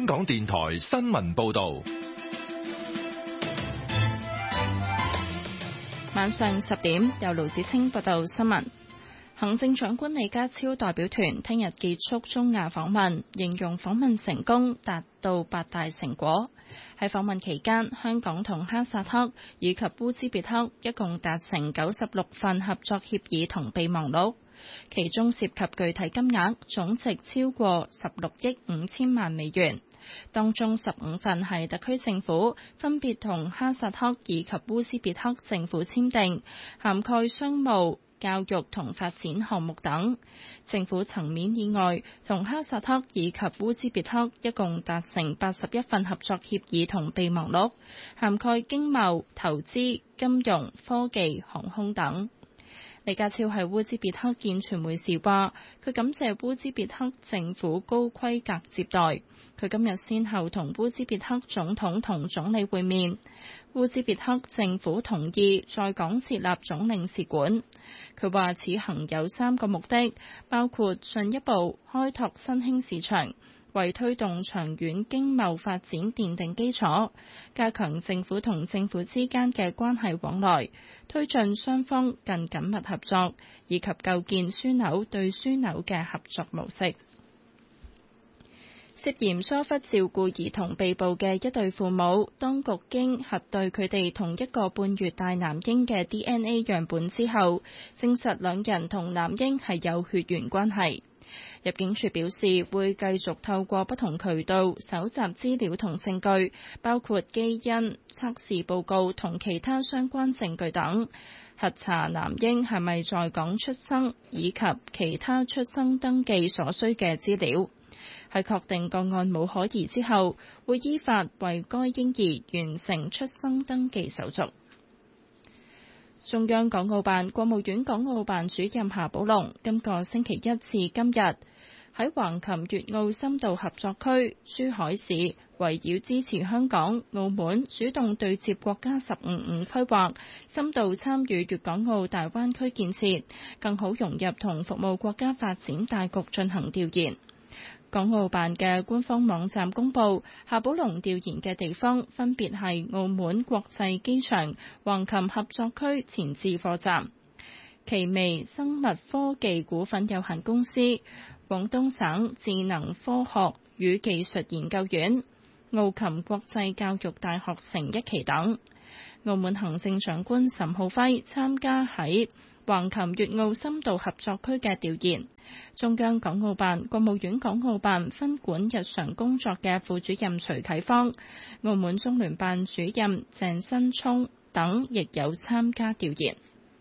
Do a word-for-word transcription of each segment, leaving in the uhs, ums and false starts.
港電台新聞報道。 晚上十點，由盧子清報道新聞。行政長官李家超代表團聽日結束中亞訪問，形容訪問成功，達到八大成果。喺訪問期間，香港同哈薩克以及烏茲別克一共達成九十六份合作協議同備忘錄，其中涉及具體金額總值超過十六億五千萬美元。當中十五份係特區政府分別同哈薩克以及烏茲別克政府簽訂，涵蓋商務、教育同發展項目等。政府層面以外，同哈薩克以及烏茲別克一共達成八十一份合作協議同備忘錄，涵蓋經貿、投資、金融、科技、航空等。李家超喺烏茲別克見傳媒時話，佢感謝烏茲別克政府高規格接待。佢今日先後同烏茲別克總統同總理會面。烏茲別克政府同意在港設立總領事館。佢話此行有三個目的，包括進一步開拓新興市場，為推動長遠經貿發展奠定基礎，加強政府同政府之間嘅關係往來，推進雙方更緊密合作，以及構建樞紐對樞紐嘅合作模式。涉嫌疏忽照顧兒童被捕嘅一對父母，當局經核對佢哋同一個半月大男嬰嘅 D N A 樣本之後，證實兩人同男嬰係有血緣關係。入境處表示會繼續透過不同渠道搜集資料同證據，包括基因測試報告同其他相關證據等，核查男嬰係咪在港出生以及其他出生登記所需嘅資料。喺確定個案冇可疑之後，會依法為該嬰兒完成出生登記手續。中央港澳辦、國務院港澳辦主任夏寶龍今個星期一至今日喺橫琴粵澳深度合作區珠海市，圍繞支持香港、澳門主動對接國家十五五規劃，深度參與粵港澳大灣區建設，更好融入同服務國家發展大局進行調研。港澳辦嘅官方網站公佈，夏寶龍調研嘅地方分別係澳門國際機場、橫琴合作區前置貨站、奇微生物科技股份有限公司、廣東省智能科學與技術研究院、澳琴國際教育大學城一期等。澳門行政長官岑浩輝參加喺橫琴粵澳深度合作區嘅調研。中央港澳辦、國務院港澳辦分管日常工作嘅副主任徐啟芳、澳門中聯辦主任鄭新聰等亦有參加調研。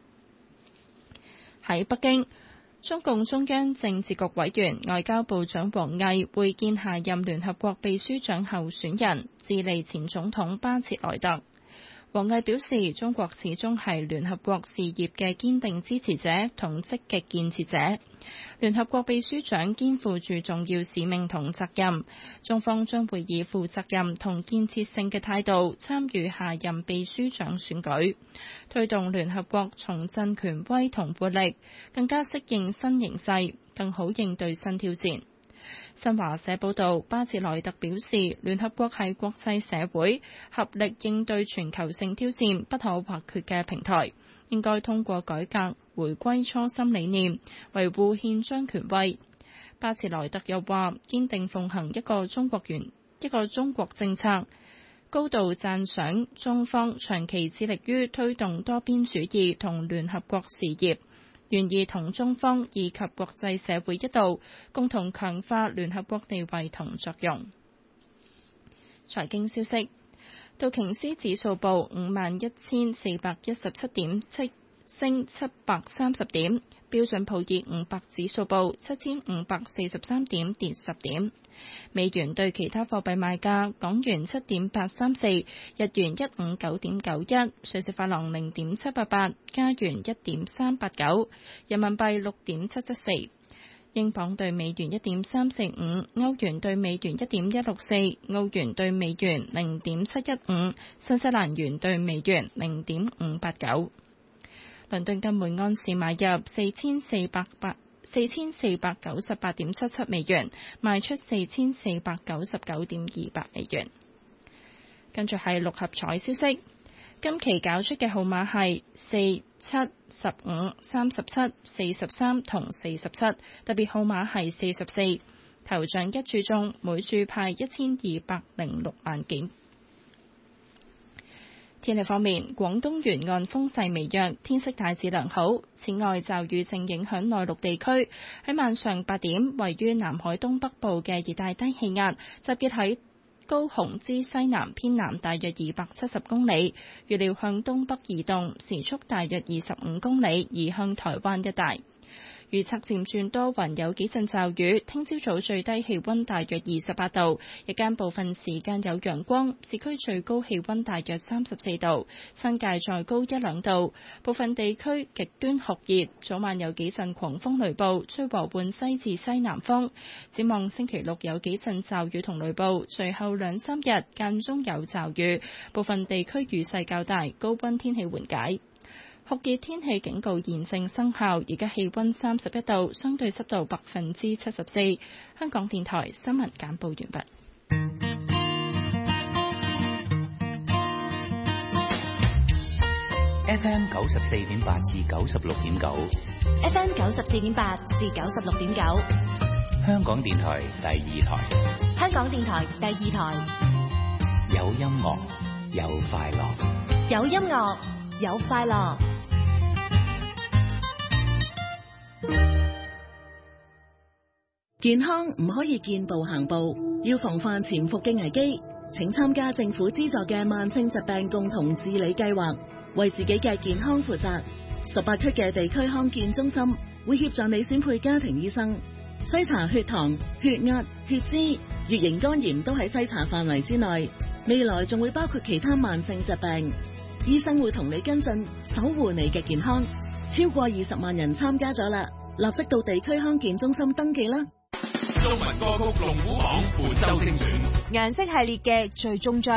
喺北京，中共中央政治局委員、外交部長王毅會見下任聯合國秘書長候選人、智利前總統巴切萊特。王毅表示，中國始終係聯合國事業嘅堅定支持者同積極建設者。聯合國秘書長肩負住重要使命同責任，中方將會以負責任同建設性嘅態度參與下任秘書長選舉，推動聯合國重振權威同活力，更加適應新形勢，更好應對新挑戰。新華社報導，巴切萊特表示，聯合國係國際社會合力應對全球性挑戰不可或缺嘅平台，應該通過改革回歸初心理念，維護憲章權威。巴切萊特又話，堅定奉行一個中國原一個中國政策，高度讚賞中方長期致力於推動多邊主義同聯合國事業，願意同中方以及國際社會一道，共同強化聯合國地位同作用。財經消息，道瓊斯指數報五萬一千四百一十七點，即升七百三十點；標準普爾五百指數報七千五百四十三點，跌十點。美元對其他貨幣賣價：港元七點八三四，日元一五九點九一，瑞士法郎零點七八八，加元一點三八九，人民幣六點七七四，英鎊對美元一點三四五，歐元對美元一點一六四，澳元對美元零點七一五，新西蘭元對美元零點五八九。倫敦金每安士買入四千四百八四千四百九十八點七七美元，賣出四千四百九十九點二八美元。跟住係六合彩消息，今期攪出嘅號碼係四、七、十五、三十七、四十三同四十七，特別號碼係四十四。頭獎一注中，每注派一千二百零六萬幾。天氣方面，廣東沿岸風勢微弱，天色大致良好。此外，驟雨正影響內陸地區。喺晚上八點，位於南海東北部嘅熱帶低氣壓集結喺高雄之西南偏南大約二百七十公里，預料向東北移動，時速大約二十五公里，移向台灣一帶。預測漸轉多雲，有幾陣驟雨。聽朝早最低氣溫大約二十八度，日間部分時間有陽光。市區最高氣溫大約三十四度，新界再高一兩度。部分地區極端酷熱，早晚有幾陣狂風雷暴，吹和緩西至西南風。展望星期六有幾陣驟雨同雷暴，隨後兩三日間中有驟雨，部分地區雨勢較大，高溫天氣緩解。酷熱天氣警告現正生效，而家氣溫三十一度，相對濕度百分之七十四。香港電台新聞簡報完畢。 F M 九十四點八至九十六點九 ，F M 九十四點八至九十六點九， 香港電台第二台， 香港電台第二台， 有音樂，有快樂， 有音樂，有快樂。 健康唔可以見步行步，要防範潛伏嘅危機。請參加政府資助嘅慢性疾病共同治理計劃，為自己嘅健康負責。十八區嘅地區康健中心會協助你選配家庭醫生，篩查血糖、血壓、血脂、乙型肝炎都喺篩查範圍之內。未來仲會包括其他慢性疾病，醫生會同你跟進，守護你嘅健康。超過二十萬人參加咗啦，立即到地區康健中心登記啦。 中文歌曲龍虎榜本周精選， 顏色系列嘅最終章。